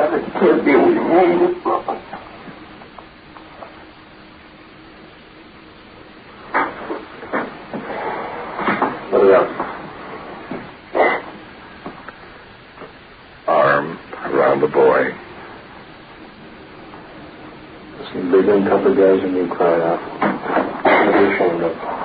never could be with me. What is that? Arm around the boy. Some bigger and tougher guys than you cried out. What are you ashamed of?